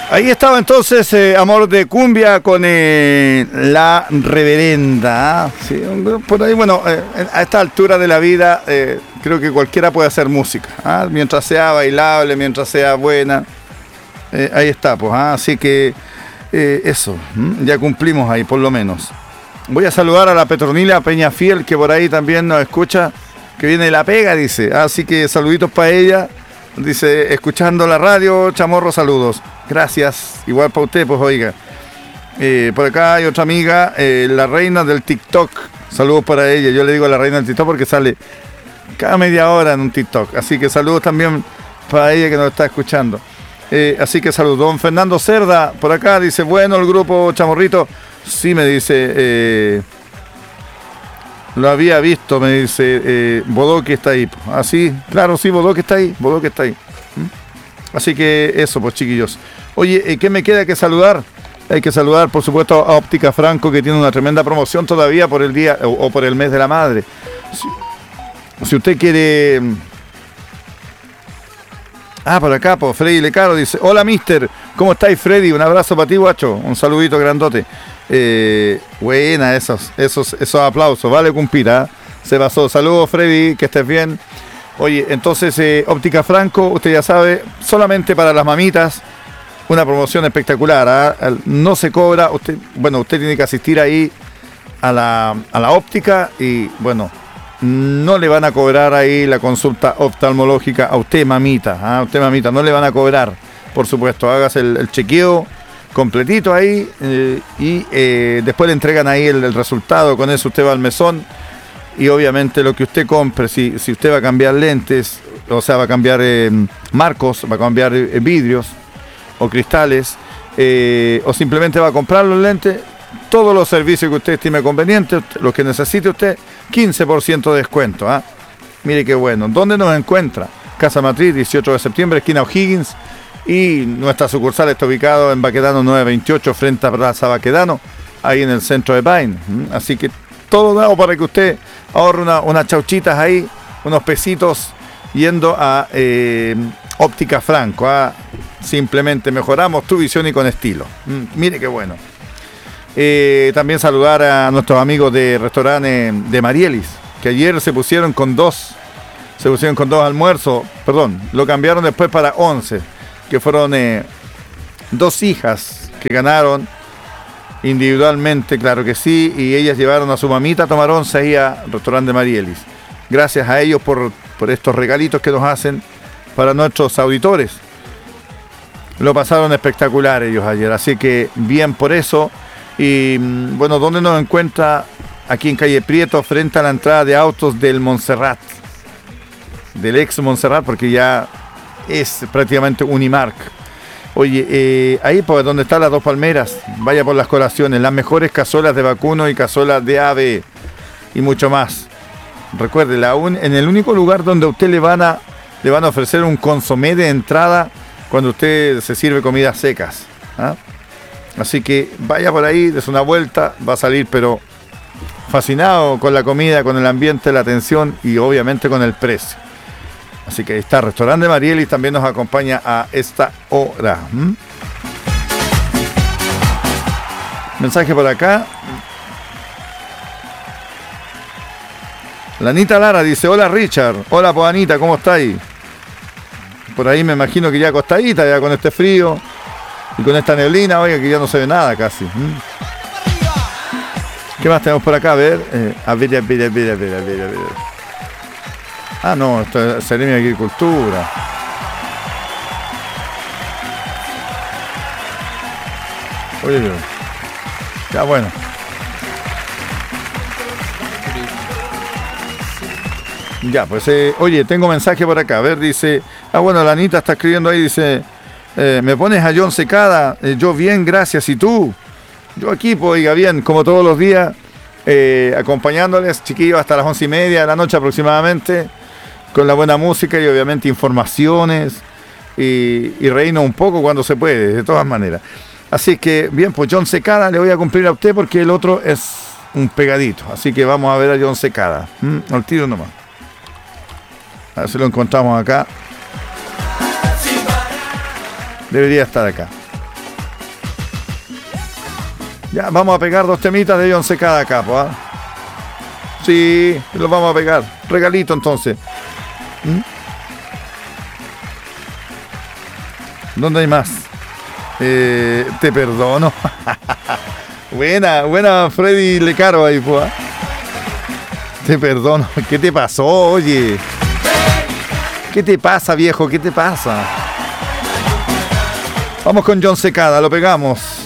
Ahí estaba entonces Amor de Cumbia con La Reverenda. Sí, por ahí, bueno, a esta altura de la vida creo que cualquiera puede hacer música, mientras sea bailable, mientras sea buena. Ahí está, pues. Así que eso, ya cumplimos ahí por lo menos. Voy a saludar a la Petronila Peñafiel, que por ahí también nos escucha, que viene de La Pega, dice. Así que saluditos para ella. Dice, escuchando la radio, Chamorro, saludos. Gracias, igual para usted, pues oiga. Por acá hay otra amiga, la reina del TikTok. Saludos para ella. Yo le digo a la reina del TikTok porque sale cada media hora en un TikTok. Así que saludos también para ella que nos está escuchando. Así que saludos. Don Fernando Cerda, por acá, dice, bueno, el grupo Chamorrito. Sí, me dice, lo había visto, me dice, Bodoque está ahí. Así, claro, sí, Bodoque está ahí. Así que eso, pues chiquillos. Oye, ¿qué me queda que saludar? Hay que saludar, por supuesto, a Óptica Franco, que tiene una tremenda promoción todavía por el día o por el mes de la madre. Si usted quiere... por acá, pues Freddy Lecaro dice, hola mister, ¿cómo estáis Freddy? Un abrazo para ti, guacho, un saludito grandote. Buena, esos aplausos, vale cumplir, se pasó. Saludos Freddy, que estés bien. Oye, entonces Óptica Franco, usted ya sabe, solamente para las mamitas, una promoción espectacular, no se cobra, usted tiene que asistir ahí a la óptica y bueno, no le van a cobrar ahí la consulta oftalmológica a usted mamita, no le van a cobrar, por supuesto, hágase el chequeo completito ahí y después le entregan ahí el resultado, con eso usted va al mesón y obviamente lo que usted compre, si usted va a cambiar lentes, o sea, va a cambiar marcos, va a cambiar vidrios o cristales, o simplemente va a comprar los lentes, todos los servicios que usted estime convenientes, los que necesite usted, 15% de descuento. Mire qué bueno. ¿Dónde nos encuentra? Casa Matriz, 18 de septiembre, esquina O'Higgins, y nuestra sucursal está ubicado en Baquedano 928, frente a Plaza Baquedano, ahí en el centro de Paine. Así que todo dado para que usted ahorre unas chauchitas ahí, unos pesitos, yendo a Óptica Franco. Simplemente mejoramos tu visión y con estilo. Mire qué bueno. También saludar a nuestros amigos de restaurante de Marielis, que ayer se pusieron con dos almuerzos, lo cambiaron después para 11, que fueron 2 hijas que ganaron individualmente, claro que sí, y ellas llevaron a su mamita a tomar 11 ahí a restaurante de Marielis. Gracias a ellos por estos regalitos que nos hacen para nuestros auditores. Lo pasaron espectacular ellos ayer, así que bien por eso. Y bueno, ¿dónde nos encuentra? Aquí en calle Prieto, frente a la entrada de autos del Montserrat, del ex Montserrat, porque ya es prácticamente Unimark. Oye, ahí por donde están las 2 palmeras, vaya por las colaciones, las mejores cazuelas de vacuno y cazuelas de ave y mucho más. Recuerde, en el único lugar donde a usted le van a ofrecer un consomé de entrada cuando usted se sirve comidas secas. Así que vaya por ahí, des una vuelta, va a salir pero fascinado con la comida, con el ambiente, la atención y obviamente con el precio. Así que ahí está, Restaurante Marielis también nos acompaña a esta hora. Mensaje por acá. La Anita Lara dice, hola Richard, hola pues Anita, ¿cómo estáis? Por ahí me imagino que ya acostadita, ya con este frío y con esta neblina, oiga, que ya no se ve nada casi. ¿Qué más tenemos por acá? A ver. No, esto es Seremi de Agricultura. Oye, ya bueno. Ya, pues, oye, tengo mensaje por acá. A ver, dice, bueno, la Anita está escribiendo ahí, dice, me pones a John Secada, yo bien, gracias, ¿y tú? Yo aquí, pues, oiga, bien, como todos los días, acompañándoles, chiquillos, hasta las 11:30 de la noche aproximadamente, con la buena música y obviamente informaciones, y reírnos un poco cuando se puede, de todas maneras. Así que, bien, pues John Secada le voy a cumplir a usted porque el otro es un pegadito. Así que vamos a ver a John Secada. Al tiro nomás. A ver si lo encontramos acá. Debería estar acá. Ya, vamos a pegar 2 temitas de John Secada acá, ¿ah? Sí, los vamos a pegar. Regalito entonces. ¿Dónde hay más? Te perdono. Buena Freddy Lecaro ahí, pues. Te perdono. ¿Qué te pasó, oye? ¿Qué te pasa, viejo? ¿Qué te pasa? Vamos con John Secada, lo pegamos.